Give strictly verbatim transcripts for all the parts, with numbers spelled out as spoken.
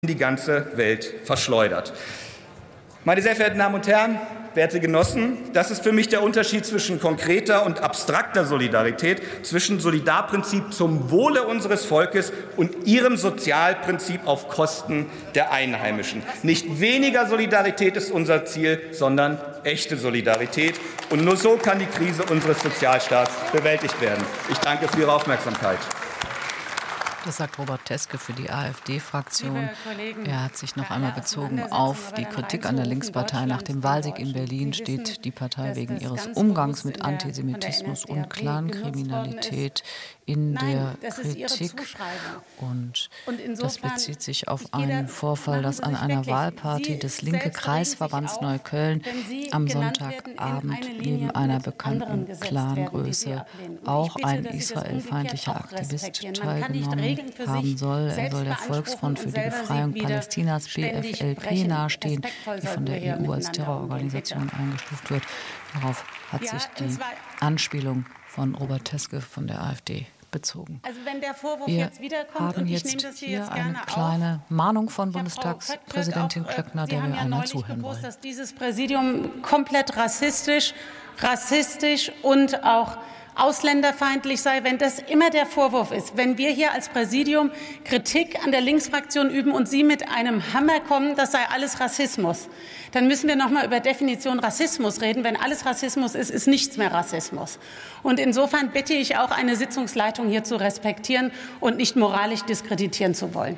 die ganze Welt verschleudert. Meine sehr verehrten Damen und Herren, werte Genossen, das ist für mich der Unterschied zwischen konkreter und abstrakter Solidarität, zwischen Solidarprinzip zum Wohle unseres Volkes und Ihrem Sozialprinzip auf Kosten der Einheimischen. Nicht weniger Solidarität ist unser Ziel, sondern echte Solidarität. Und nur so kann die Krise unseres Sozialstaats bewältigt werden. Ich danke für Ihre Aufmerksamkeit. Das sagt Robert Teske für die AfD-Fraktion. Er hat sich noch einmal bezogen auf die Kritik an der Linkspartei. Nach dem Wahlsieg in Berlin steht die Partei wegen ihres Umgangs mit Antisemitismus und Clankriminalität in der Kritik. Und das bezieht sich auf einen Vorfall, dass an einer Wahlparty des linke Kreisverbands Neukölln am Sonntagabend neben einer bekannten Clangröße auch ein israelfeindlicher Aktivist teilgenommen haben soll. Er soll der Volksfront für die Befreiung Palästinas, B F L P, nahestehen, die von der E U als Terrororganisation eingestuft wird. Darauf hat sich die Anspielung von Robert Teske von der AfD bezogen. Also wenn der Vorwurf Wir jetzt wiederkommt, haben und ich jetzt nehme das hier, hier jetzt eine gerne kleine auf. Mahnung von Ja, Bundestagspräsidentin Frau Klöckner, Sie der haben wir ja einmal neulich zuhören gewusst, wollen. dass dieses Präsidium komplett rassistisch, rassistisch und auch ausländerfeindlich sei, wenn das immer der Vorwurf ist. Wenn wir hier als Präsidium Kritik an der Linksfraktion üben und Sie mit einem Hammer kommen, das sei alles Rassismus, dann müssen wir noch mal über Definition Rassismus reden. Wenn alles Rassismus ist, ist nichts mehr Rassismus. Und insofern bitte ich auch, eine Sitzungsleitung hier zu respektieren und nicht moralisch diskreditieren zu wollen.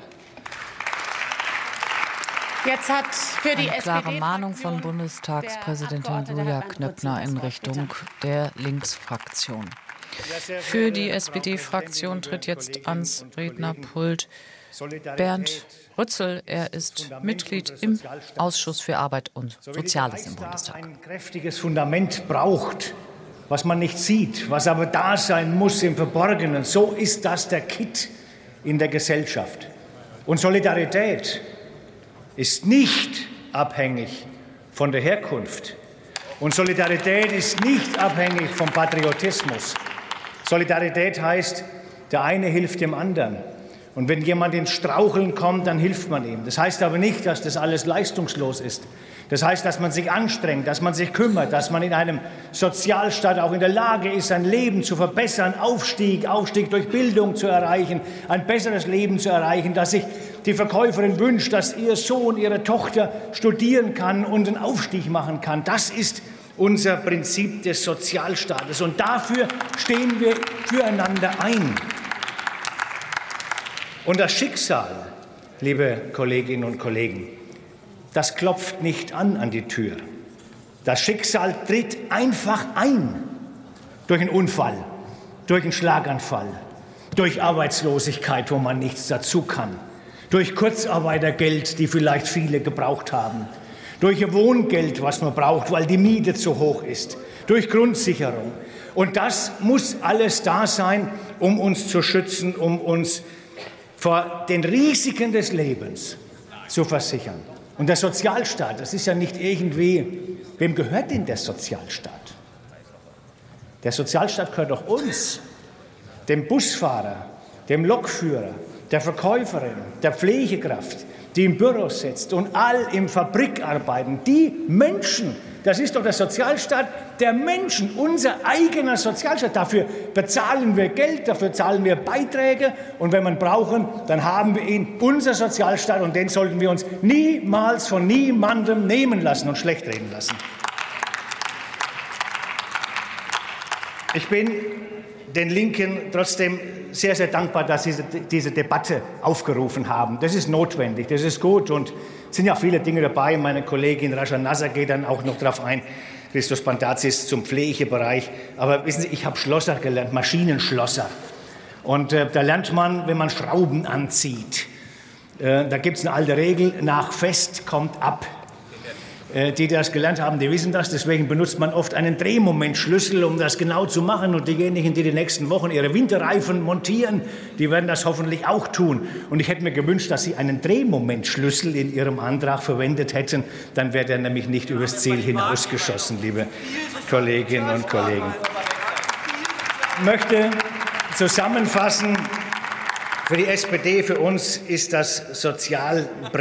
Jetzt hat für die Eine klare Mahnung von S P D-Fraktion Bundestagspräsidentin der Julia Abgeordnete Knöppner Herr in Brandl Richtung das Wort, der Linksfraktion. Für die S P D-Fraktion tritt jetzt ans Rednerpult Bernd Rützel. Er ist Mitglied im Ausschuss für Arbeit und Soziales im Bundestag. Ein kräftiges Fundament braucht, was man nicht sieht, was aber da sein muss im Verborgenen. So ist das der Kitt in der Gesellschaft. Und Solidarität ist nicht abhängig von der Herkunft. Und Solidarität ist nicht abhängig vom Patriotismus. Solidarität heißt, der eine hilft dem anderen. Und wenn jemand ins Straucheln kommt, dann hilft man ihm. Das heißt aber nicht, dass das alles leistungslos ist. Das heißt, dass man sich anstrengt, dass man sich kümmert, dass man in einem Sozialstaat auch in der Lage ist, sein Leben zu verbessern, Aufstieg, Aufstieg durch Bildung zu erreichen, ein besseres Leben zu erreichen, dass sich die Verkäuferin wünscht, dass ihr Sohn, ihre Tochter studieren kann und einen Aufstieg machen kann. Das ist unser Prinzip des Sozialstaates. Und dafür stehen wir füreinander ein. Und das Schicksal, liebe Kolleginnen und Kollegen, das klopft nicht an an die Tür. Das Schicksal tritt einfach ein. Durch einen Unfall, durch einen Schlaganfall, durch Arbeitslosigkeit, wo man nichts dazu kann, durch Kurzarbeitergeld, die vielleicht viele gebraucht haben, durch ihr Wohngeld, was man braucht, weil die Miete zu hoch ist, durch Grundsicherung. Und das muss alles da sein, um uns zu schützen, um uns vor den Risiken des Lebens zu versichern. Und der Sozialstaat, das ist ja nicht irgendwie, wem gehört denn der Sozialstaat? Der Sozialstaat gehört doch uns, dem Busfahrer, dem Lokführer, der Verkäuferin, der Pflegekraft, die im Büro sitzt und all im Fabrik arbeiten. Die Menschen, das ist doch der Sozialstaat der Menschen, unser eigener Sozialstaat. Dafür bezahlen wir Geld, dafür zahlen wir Beiträge. Und wenn wir ihn brauchen, dann haben wir ihn, unser Sozialstaat. Und den sollten wir uns niemals von niemandem nehmen lassen und schlecht reden lassen. Ich bin den Linken trotzdem sehr, sehr dankbar, dass Sie diese Debatte aufgerufen haben. Das ist notwendig, das ist gut. Und es sind ja viele Dinge dabei. Meine Kollegin Raja Nasser geht dann auch noch darauf ein. Christos Pantazis zum Pflegebereich. Aber wissen Sie, ich habe Schlosser gelernt, Maschinenschlosser. Und äh, da lernt man, wenn man Schrauben anzieht. Äh, da gibt es eine alte Regel, nach Fest kommt ab. Äh, die, die das gelernt haben, die wissen das. Deswegen benutzt man oft einen Drehmomentschlüssel, um das genau zu machen. Und diejenigen, die die nächsten Wochen ihre Winterreifen montieren, die werden das hoffentlich auch tun. Und ich hätte mir gewünscht, dass Sie einen Drehmomentschlüssel in Ihrem Antrag verwendet hätten. Dann wäre der nämlich nicht übers Ziel hinausgeschossen, liebe Kolleginnen und Kollegen. Ich möchte zusammenfassen, für die S P D, für uns ist das Sozialprinzip